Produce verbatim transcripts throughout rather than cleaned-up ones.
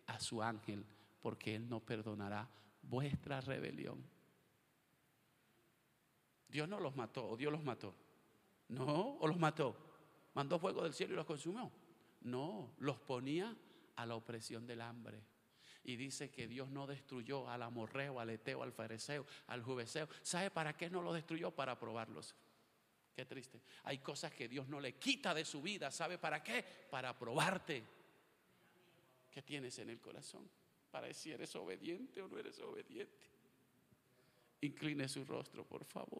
a su ángel, porque Él no perdonará vuestra rebelión. Dios no los mató, o Dios los mató. No, o los mató. Mandó fuego del cielo y los consumió. No, los ponía a la opresión del hambre. Y dice que Dios no destruyó al amorreo, al eteo, al fariseo, al jubeseo. ¿Sabe para qué no los destruyó? Para probarlos. Qué triste. Hay cosas que Dios no le quita de su vida. ¿Sabe para qué? Para probarte. ¿Qué tienes en el corazón? Para ver si eres obediente o no eres obediente. Incline su rostro, por favor.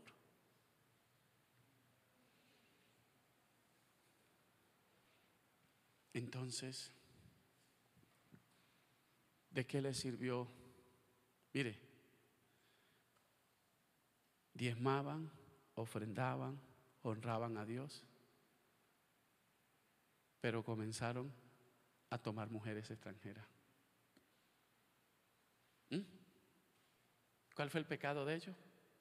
Entonces, ¿de qué le sirvió? Mire, diezmaban, ofrendaban, honraban a Dios, pero comenzaron a tomar mujeres extranjeras. ¿Mm? ¿Cuál fue el pecado de ellos?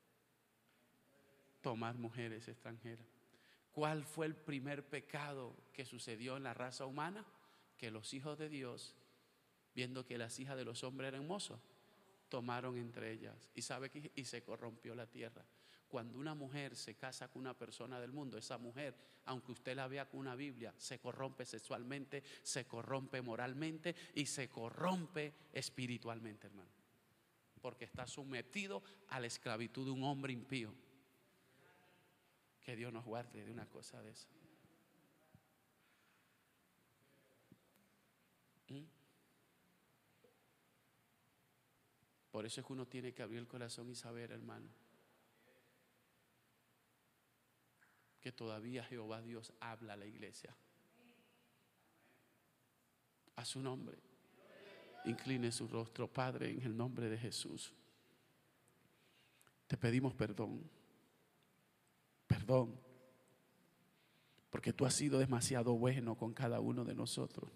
Tomar mujeres extranjeras. ¿Cuál fue el primer pecado que sucedió en la raza humana? Que los hijos de Dios, viendo que las hijas de los hombres eran hermosas, tomaron entre ellas. ¿Y sabe qué? Y se corrompió la tierra. Cuando una mujer se casa con una persona del mundo, esa mujer, aunque usted la vea con una Biblia, se corrompe sexualmente, se corrompe moralmente y se corrompe espiritualmente, hermano. Porque está sometido a la esclavitud de un hombre impío. Que Dios nos guarde de una cosa de esa. ¿Mm? Por eso es que uno tiene que abrir el corazón y saber, hermano, que todavía Jehová Dios habla a la iglesia. A su nombre. Incline su rostro, Padre, en el nombre de Jesús. Te pedimos perdón. Perdón, porque tú has sido demasiado bueno con cada uno de nosotros.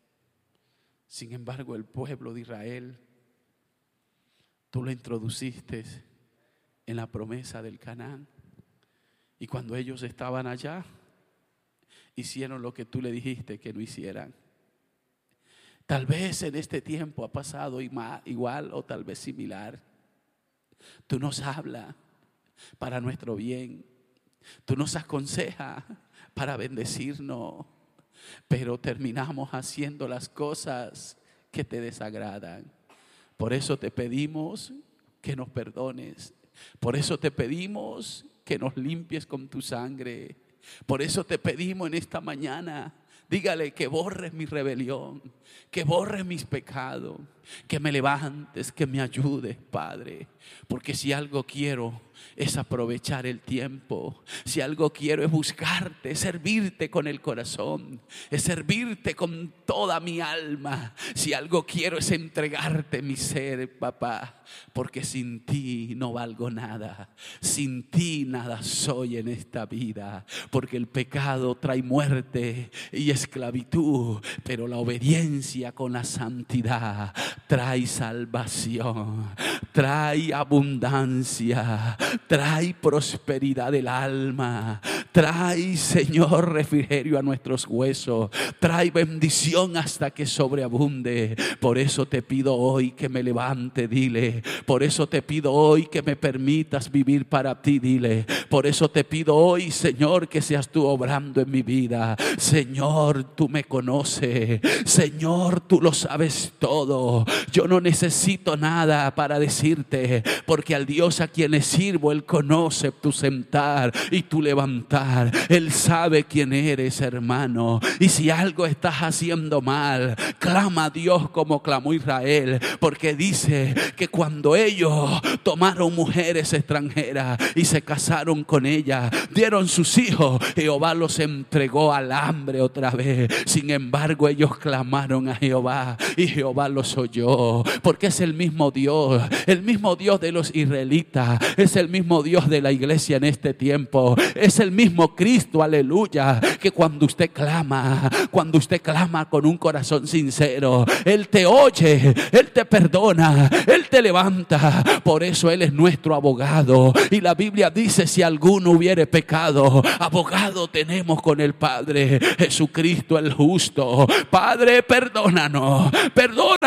Sin embargo, el pueblo de Israel, tú lo introduciste en la promesa del Canaán. Y cuando ellos estaban allá, hicieron lo que tú le dijiste que no hicieran. Tal vez en este tiempo ha pasado igual o tal vez similar. Tú nos hablas para nuestro bien. Tú nos aconsejas para bendecirnos, pero terminamos haciendo las cosas que te desagradan. Por eso te pedimos que nos perdones. Por eso te pedimos que nos limpies con tu sangre. Por eso te pedimos en esta mañana, dígale que borres mi rebelión, que borres mis pecados, que me levantes, que me ayudes, Padre. Porque si algo quiero es aprovechar el tiempo. Si algo quiero es buscarte, es servirte con el corazón, es servirte con toda mi alma. Si algo quiero es entregarte mi ser, papá, porque sin ti no valgo nada. Sin ti nada soy en esta vida, porque el pecado trae muerte y esclavitud, pero la obediencia con la santidad trae salvación, trae abundancia, trae prosperidad del alma, trae, Señor, refrigerio a nuestros huesos, trae bendición hasta que sobreabunde. Por eso te pido hoy que me levante, dile. Por eso te pido hoy que me permitas vivir para ti, dile. Por eso te pido hoy, Señor, que seas tú obrando en mi vida. Señor, tú me conoces. Señor, tú lo sabes todo. Yo no necesito nada para decirte, porque al Dios a quien le sirvo, Él conoce tu sentar y tu levantar. Él sabe quién eres, hermano. Y si algo estás haciendo mal, clama a Dios como clamó Israel, porque dice que cuando ellos tomaron mujeres extranjeras y se casaron con ellas, dieron sus hijos, Jehová los entregó al hambre otra vez. Sin embargo, ellos clamaron a Jehová y Jehová los oyó, porque es el mismo Dios, el mismo Dios de los israelitas, es el mismo Dios de la iglesia en este tiempo, es el mismo Cristo, aleluya, que cuando usted clama, cuando usted clama con un corazón sincero, Él te oye, Él te perdona, Él te levanta. Por eso Él es nuestro abogado, y la Biblia dice: si alguno hubiere pecado, abogado tenemos con el Padre, Jesucristo el justo. Padre, perdónanos, perdona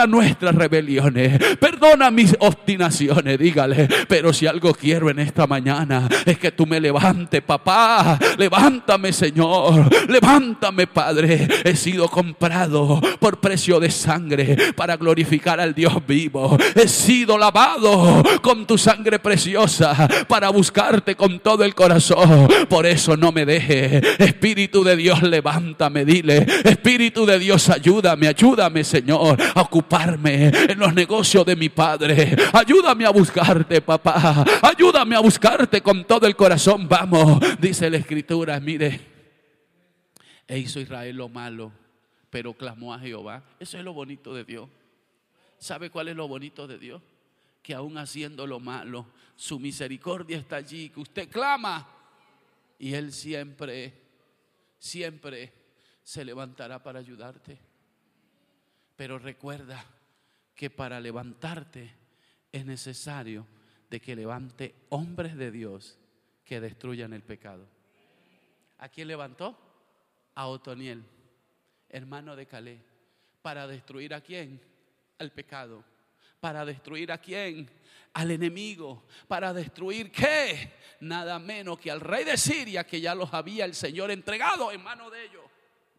perdona nuestras rebeliones, perdona mis obstinaciones. Dígale: pero si algo quiero en esta mañana es que tú me levantes, papá. Levántame, Señor, levántame, Padre. He sido comprado por precio de sangre para glorificar al Dios vivo. He sido lavado con tu sangre preciosa para buscarte con todo el corazón. Por eso no me dejes. Espíritu de Dios, levántame. Dile: Espíritu de Dios, ayúdame, ayúdame, Señor, a ocuparme en los negocios de mi Padre. Ayúdame a buscarte, papá. Ayúdame a buscarte con todo el corazón. Vamos, dice la Escritura, mire, e hizo Israel lo malo, pero clamó a Jehová. Eso es lo bonito de Dios. ¿Sabe cuál es lo bonito de Dios? Que aún haciendo lo malo, su misericordia está allí, que usted clama y Él siempre, siempre se levantará para ayudarte. Pero recuerda que para levantarte es necesario de que levante hombres de Dios que destruyan el pecado. ¿A quién levantó? A Otoniel, hermano de Caleb. ¿Para destruir a quién? Al pecado. ¿Para destruir a quién? Al enemigo. ¿Para destruir qué? Nada menos que al rey de Siria, que ya los había el Señor entregado en manos de ellos.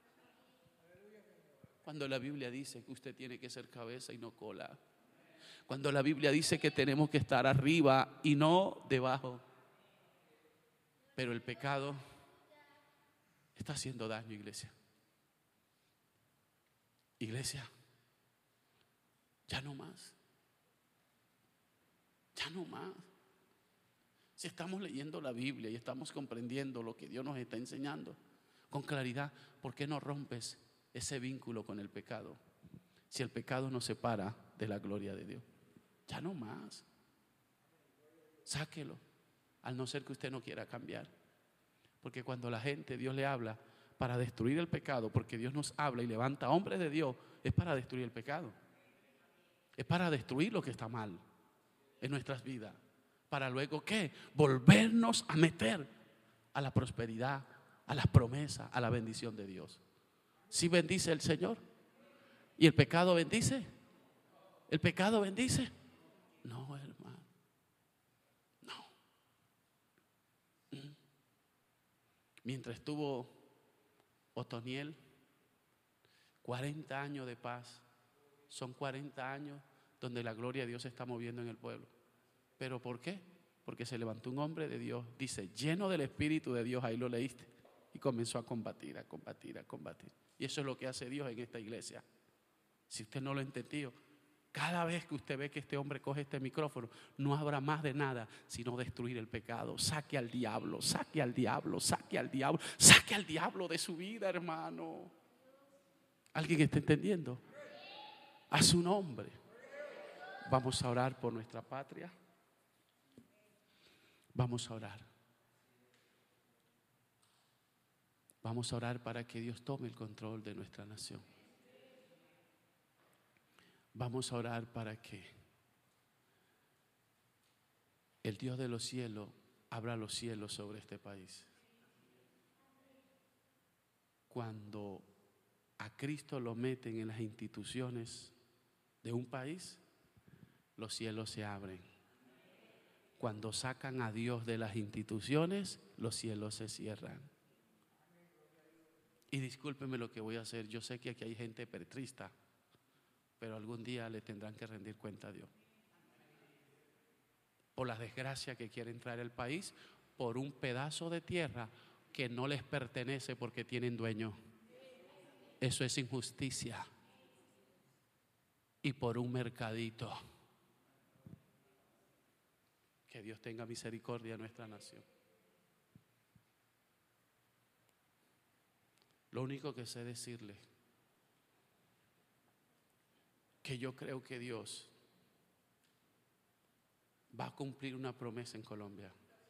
Cuando la Biblia dice que usted tiene que ser cabeza y no cola. Cuando la Biblia dice que tenemos que estar arriba y no debajo. Pero el pecado está haciendo daño, iglesia. Iglesia, ya no más. Ya no más. Si estamos leyendo la Biblia y estamos comprendiendo lo que Dios nos está enseñando con claridad, ¿por qué no rompes ese vínculo con el pecado? Si el pecado nos separa de la gloria de Dios. Ya no más. Sáquelo, al no ser que usted no quiera cambiar. Porque cuando la gente, Dios le habla para destruir el pecado, porque Dios nos habla y levanta hombres de Dios, es para destruir el pecado. Es para destruir lo que está mal en nuestras vidas. Para luego, ¿qué? Volvernos a meter a la prosperidad, a las promesas, a la bendición de Dios. ¿Sí bendice el Señor? ¿Y el pecado bendice? ¿El pecado bendice? No, hermano. No. Mientras estuvo Otoniel, cuarenta años de paz. Son cuarenta años donde la gloria de Dios se está moviendo en el pueblo. ¿Pero por qué? Porque se levantó un hombre de Dios, dice, lleno del Espíritu de Dios, ahí lo leíste, y comenzó a combatir, a combatir, a combatir. Y eso es lo que hace Dios en esta iglesia. Si usted no lo entendió, cada vez que usted ve que este hombre coge este micrófono, no habrá más de nada sino destruir el pecado. Saque al diablo, saque al diablo, saque al diablo, saque al diablo de su vida, hermano. ¿Alguien está entendiendo? A su nombre. Vamos a orar por nuestra patria. Vamos a orar. Vamos a orar para que Dios tome el control de nuestra nación. Vamos a orar para que el Dios de los cielos abra los cielos sobre este país. Cuando a Cristo lo meten en las instituciones de un país, los cielos se abren. Cuando sacan a Dios de las instituciones, los cielos se cierran. Y discúlpeme lo que voy a hacer. Yo sé que aquí hay gente petrista, pero algún día le tendrán que rendir cuenta a Dios por la desgracia que quiere entrar el país, por un pedazo de tierra que no les pertenece porque tienen dueño. Eso es injusticia. Y por un mercadito. Que Dios tenga misericordia de nuestra nación. Lo único que sé decirle, que yo creo que Dios va a cumplir una promesa en Colombia.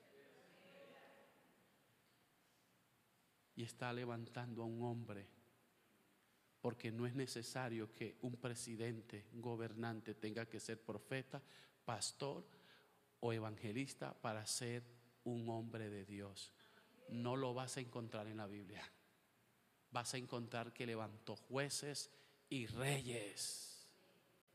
Y está levantando a un hombre, porque no es necesario que un presidente, un gobernante tenga que ser profeta, pastor o evangelista para ser un hombre de Dios. No lo vas a encontrar en la Biblia. Vas a encontrar que levantó jueces y reyes.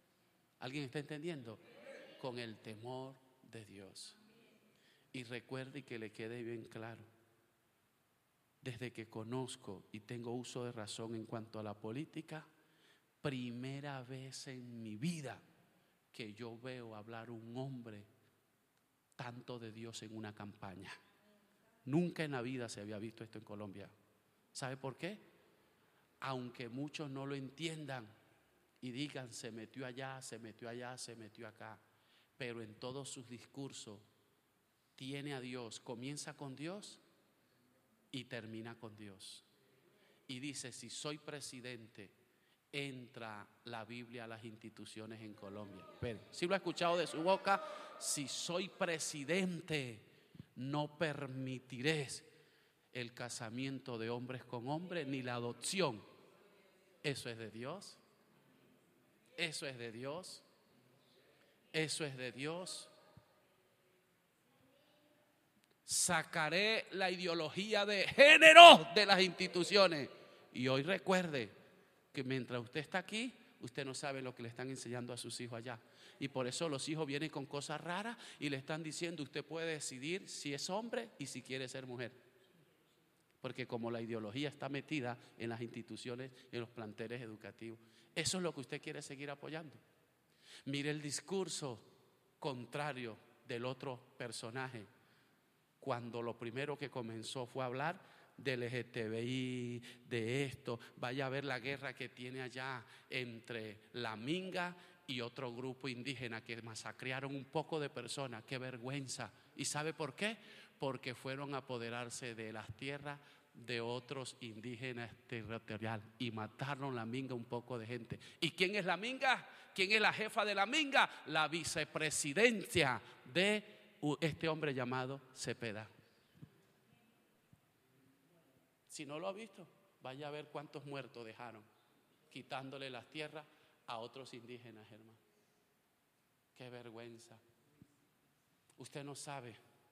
¿Alguien está entendiendo? Con el temor de Dios. Y recuerde que le quede bien claro, desde que conozco y tengo uso de razón en cuanto a la política, primera vez en mi vida que yo veo hablar un hombre tanto de Dios en una campaña. Nunca en la vida se había visto esto en Colombia. ¿Sabe por qué? Aunque muchos no lo entiendan y digan se metió allá, se metió allá, se metió acá, pero en todos sus discursos tiene a Dios, comienza con Dios y termina con Dios. Y dice, si soy presidente, entra la Biblia a las instituciones en Colombia. Pero si lo ha escuchado de su boca, si soy presidente, no permitiré el casamiento de hombres con hombres ni la adopción. Eso es de Dios. Eso es de Dios. Eso es de Dios. Sacaré la ideología de género de las instituciones. Y hoy recuerde que mientras usted está aquí, usted no sabe lo que le están enseñando a sus hijos allá. Y por eso los hijos vienen con cosas raras y le están diciendo, usted puede decidir si es hombre y si quiere ser mujer. Porque como la ideología está metida en las instituciones, en los planteles educativos, eso es lo que usted quiere seguir apoyando. Mire el discurso contrario del otro personaje, cuando lo primero que comenzó fue a hablar del L G T B I, de esto. Vaya a ver la guerra que tiene allá entre la Minga y otro grupo indígena que masacraron un poco de personas. ¡Qué vergüenza! ¿Y sabe por qué? Porque fueron a apoderarse de las tierras de otros indígenas territoriales y mataron la Minga un poco de gente. ¿Y quién es la Minga? ¿Quién es la jefa de la Minga? La vicepresidencia de este hombre llamado Cepeda. Si no lo ha visto, vaya a ver cuántos muertos dejaron quitándole las tierras a otros indígenas, hermano. Qué vergüenza. Usted no sabe.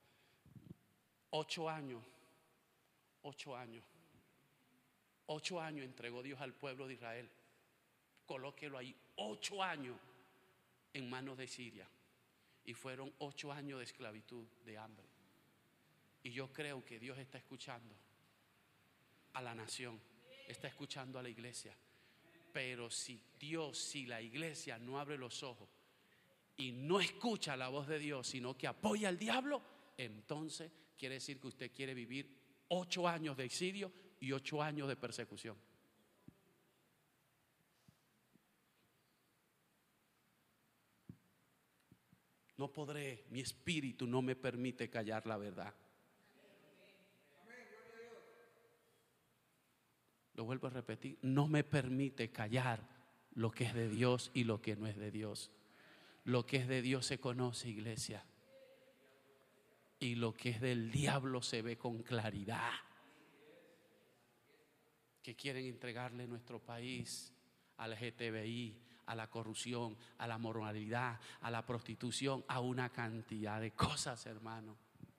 Ocho años, ocho años, ocho años entregó Dios al pueblo de Israel. Colóquelo ahí, ocho años en manos de Siria. Y fueron ocho años de esclavitud, de hambre. Y yo creo que Dios está escuchando a la nación, está escuchando a la iglesia. Pero si Dios, si la iglesia no abre los ojos y no escucha la voz de Dios, sino que apoya al diablo, entonces quiere decir que usted quiere vivir ocho años de exilio y ocho años de persecución. No podré, mi espíritu no me permite callar la verdad. Lo vuelvo a repetir, no me permite callar lo que es de Dios y lo que no es de Dios. Lo que es de Dios se conoce, iglesia, y lo que es del diablo se ve con claridad. Que quieren entregarle nuestro país al L G T B I, a la corrupción, a la moralidad, a la prostitución, a una cantidad de cosas, hermano.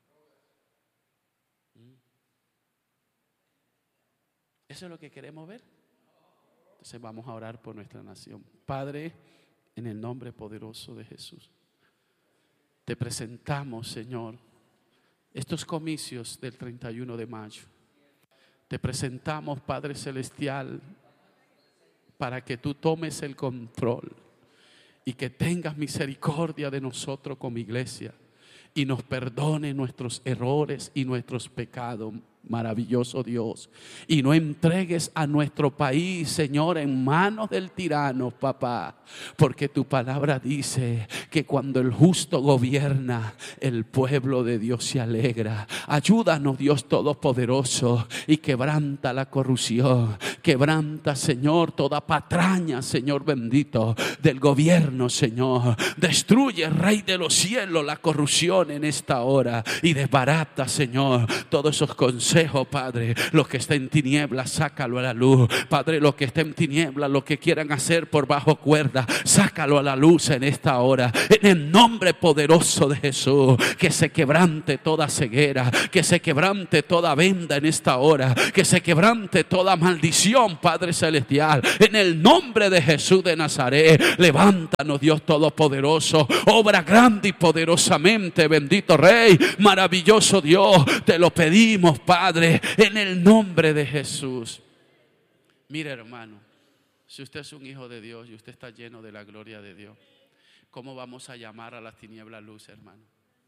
¿Eso es lo que queremos ver? Entonces vamos a orar por nuestra nación. Padre, en el nombre poderoso de Jesús, te presentamos, Señor, estos comicios del treinta y uno de mayo. Te presentamos, Padre Celestial, para que tú tomes el control y que tengas misericordia de nosotros como iglesia y nos perdone nuestros errores y nuestros pecados. Maravilloso Dios, y no entregues a nuestro país, Señor, en manos del tirano, papá, porque tu palabra dice que cuando el justo gobierna, el pueblo de Dios se alegra. Ayúdanos, Dios Todopoderoso, y quebranta la corrupción, quebranta, Señor, toda patraña, Señor bendito, del gobierno, Señor. Destruye, Rey de los cielos, la corrupción en esta hora y desbarata, Señor, todos esos consejos. Padre, lo que está en tinieblas, sácalo a la luz. Padre, lo que está en tinieblas, lo que quieran hacer por bajo cuerda, sácalo a la luz en esta hora. En el nombre poderoso de Jesús, que se quebrante toda ceguera, que se quebrante toda venda en esta hora, que se quebrante toda maldición oración, Padre celestial, en el nombre de Jesús de Nazaret. Levántanos, Dios Todopoderoso, obra grande y poderosamente, bendito Rey, maravilloso Dios, te lo pedimos, Padre, en el nombre de Jesús. Mire, hermano, si usted es un hijo de Dios y usted está lleno de la gloria de Dios, ¿cómo vamos a llamar a las tinieblas luz, hermano?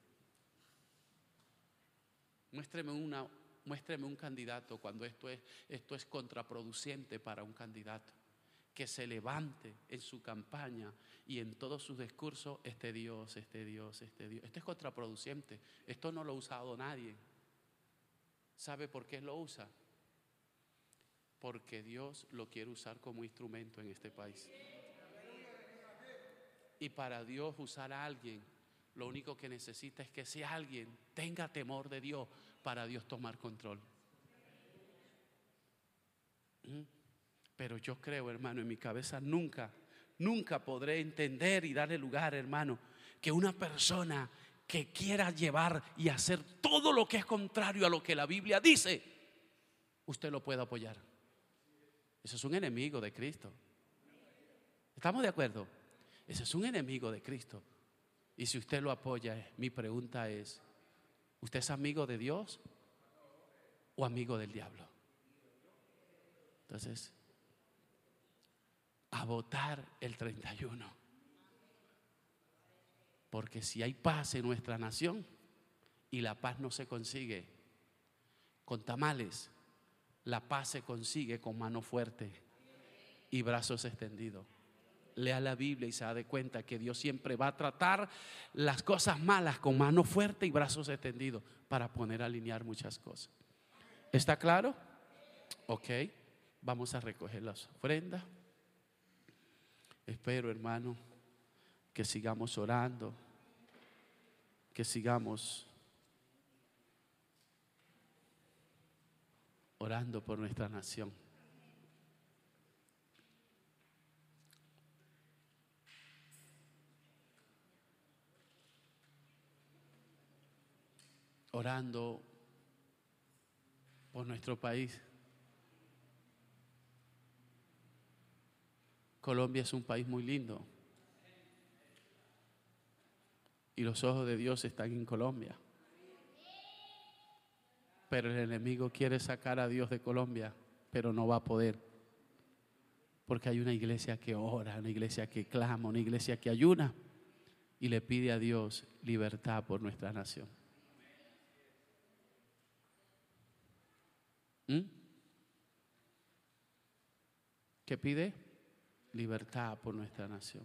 Muéstreme una, muéstreme un candidato cuando esto es, esto es contraproducente para un candidato. Que se levante en su campaña y en todos sus discursos, este Dios, este Dios, este Dios. Esto es contraproducente. Esto no lo ha usado nadie. ¿Sabe por qué lo usa? Porque Dios lo quiere usar como instrumento en este país. Y para Dios usar a alguien, lo único que necesita es que ese alguien tenga temor de Dios para Dios tomar control. ¿Mm? Pero yo creo, hermano, en mi cabeza nunca, nunca podré entender y darle lugar, hermano, que una persona que quiera llevar y hacer todo lo que es contrario a lo que la Biblia dice, usted lo puede apoyar. Eso es un enemigo de Cristo. ¿Estamos de acuerdo? Ese es un enemigo de Cristo. Y si usted lo apoya, mi pregunta es, ¿usted es amigo de Dios o amigo del diablo? Entonces, a votar el treinta y uno. Porque si hay paz en nuestra nación y la paz no se consigue con tamales, la paz se consigue con mano fuerte y brazos extendidos. Lea la Biblia y se da cuenta que Dios siempre va a tratar las cosas malas con mano fuerte y brazos extendidos para poner a alinear muchas cosas. ¿Está claro? Ok, vamos a recoger las ofrendas. Espero, hermano, que sigamos orando, que sigamos orando por nuestra nación. Orando por nuestro país. Colombia es un país muy lindo y los ojos de Dios están en Colombia, pero el enemigo quiere sacar a Dios de Colombia, pero no va a poder, porque hay una iglesia que ora, una iglesia que clama, una iglesia que ayuna y le pide a Dios libertad por nuestra nación. ¿Mm? ¿Qué pide? Libertad por nuestra nación.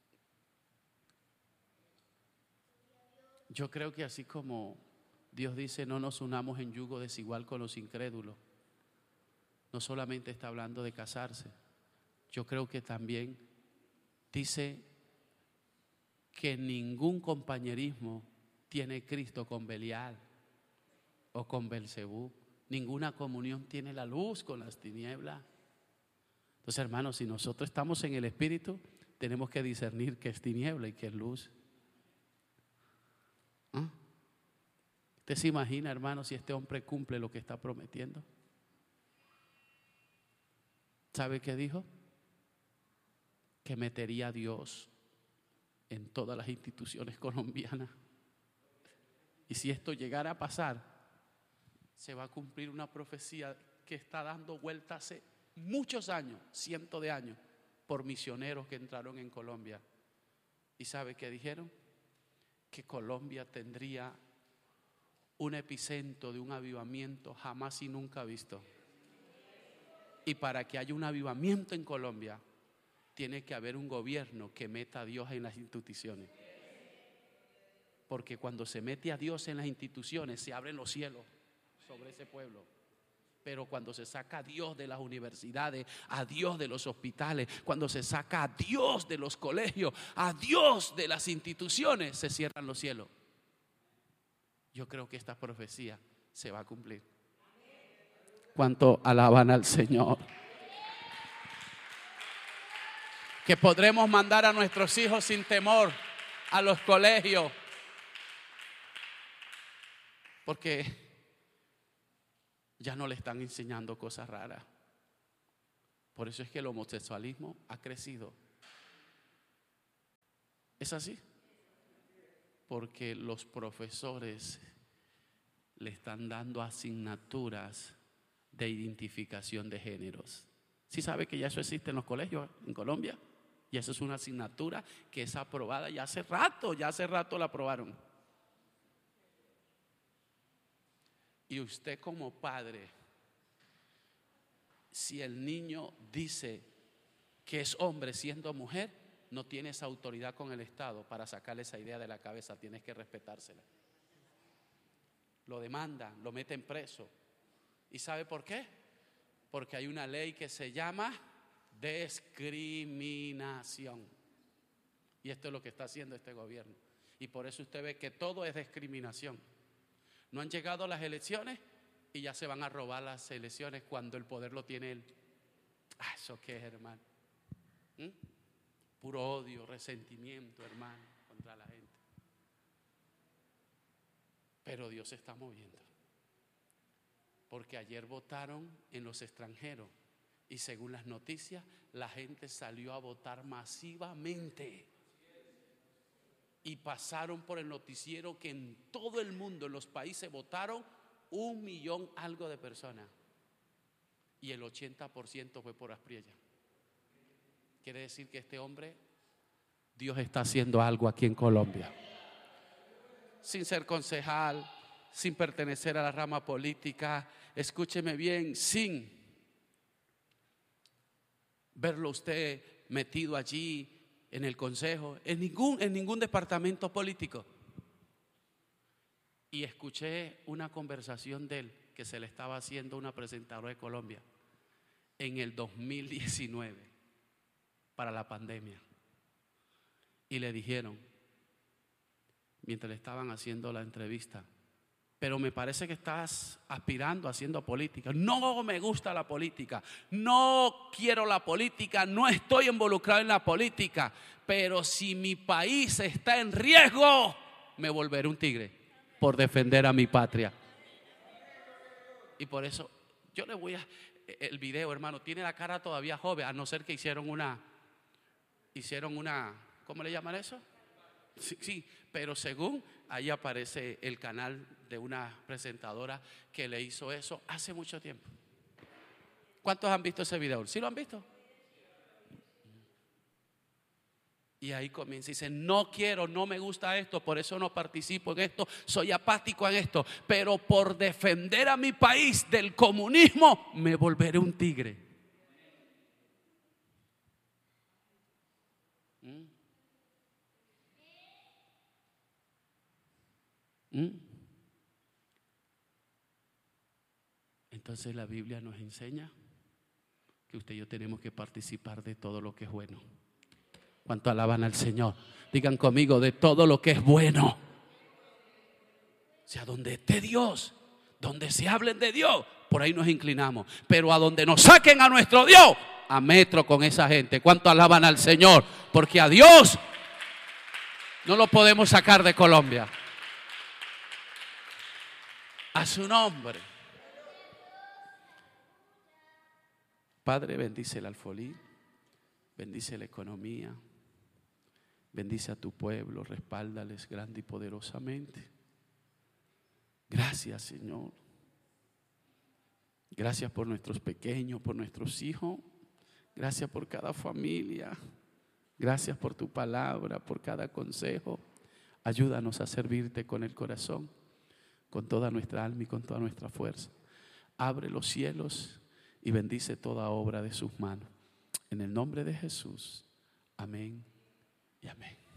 Yo creo que así como Dios dice no nos unamos en yugo desigual con los incrédulos, no solamente está hablando de casarse, yo creo que también dice que ningún compañerismo tiene Cristo con Belial o con Belcebú. Ninguna comunión tiene la luz con las tinieblas. Entonces, hermanos, si nosotros estamos en el Espíritu, tenemos que discernir qué es tiniebla y qué es luz. ¿Ah? ¿Usted se imagina, hermano, si este hombre cumple lo que está prometiendo? ¿Sabe qué dijo? Que metería a Dios en todas las instituciones colombianas. Y si esto llegara a pasar, se va a cumplir una profecía que está dando vuelta hace muchos años, cientos de años, por misioneros que entraron en Colombia. ¿Y sabe qué dijeron? Que Colombia tendría un epicentro de un avivamiento jamás y nunca visto. Y para que haya un avivamiento en Colombia, tiene que haber un gobierno que meta a Dios en las instituciones. Porque cuando se mete a Dios en las instituciones, se abren los cielos sobre ese pueblo. Pero cuando se saca a Dios de las universidades, a Dios de los hospitales, cuando se saca a Dios de los colegios, a Dios de las instituciones, se cierran los cielos. Yo creo que esta profecía se va a cumplir. ¿Cuánto alaban al Señor? Que podremos mandar a nuestros hijos sin temor a los colegios, porque ya no le están enseñando cosas raras. Por eso es que el homosexualismo ha crecido. ¿Es así? Porque los profesores le están dando asignaturas de identificación de géneros. ¿Sí sabe que ya eso existe en los colegios en Colombia? Y eso es una asignatura que es aprobada ya hace rato, ya hace rato la aprobaron. Y usted como padre, si el niño dice que es hombre siendo mujer, no tienes autoridad con el Estado para sacarle esa idea de la cabeza, tienes que respetársela. Lo demandan, lo meten preso. ¿Y sabe por qué? Porque hay una ley que se llama discriminación. Y esto es lo que está haciendo este gobierno. Y por eso usted ve que todo es discriminación. No han llegado las elecciones y ya se van a robar las elecciones cuando el poder lo tiene él. Ah, ¿eso qué es, hermano? ¿Mm? Puro odio, resentimiento, hermano, contra la gente. Pero Dios se está moviendo. Porque ayer votaron en los extranjeros y según las noticias, la gente salió a votar masivamente. Y pasaron por el noticiero que en todo el mundo, en los países, votaron un millón algo de personas. Y el ochenta por ciento fue por Aspriella. Quiere decir que este hombre, Dios está haciendo algo aquí en Colombia. Sin ser concejal, sin pertenecer a la rama política, escúcheme bien, sin verlo usted metido allí en el consejo, en ningún, en ningún departamento político. Y escuché una conversación de él que se le estaba haciendo una presentadora de Colombia en el dos mil diecinueve para la pandemia. Y le dijeron, mientras le estaban haciendo la entrevista, pero me parece que estás aspirando haciendo política. No me gusta la política, no quiero la política, no estoy involucrado en la política, pero si mi país está en riesgo, me volveré un tigre por defender a mi patria. Y por eso yo le voy a, el video, hermano, tiene la cara todavía joven, a no ser que hicieron una, hicieron una, ¿cómo le llaman eso? Sí, sí, pero según ahí aparece el canal de una presentadora que le hizo eso hace mucho tiempo. ¿Cuántos han visto ese video? ¿Sí lo han visto? Y ahí comienza y dice, no quiero, no me gusta esto, por eso no participo en esto, soy apático en esto, pero por defender a mi país del comunismo me volveré un tigre. ¿Mm? ¿Mm? Entonces la Biblia nos enseña que usted y yo tenemos que participar de todo lo que es bueno. ¿Cuánto alaban al Señor? Digan conmigo, de todo lo que es bueno. O sea, donde esté Dios, donde se hablen de Dios, por ahí nos inclinamos. Pero a donde nos saquen a nuestro Dios, a metro con esa gente. ¿Cuánto alaban al Señor? Porque a Dios no lo podemos sacar de Colombia. A su nombre. Padre, bendice el alfolí, bendice la economía, bendice a tu pueblo, respáldales grande y poderosamente. Gracias, Señor. Gracias por nuestros pequeños, por nuestros hijos. Gracias por cada familia. Gracias por tu palabra, por cada consejo. Ayúdanos a servirte con el corazón, con toda nuestra alma y con toda nuestra fuerza. Abre los cielos y bendice toda obra de sus manos. En el nombre de Jesús. Amén y amén.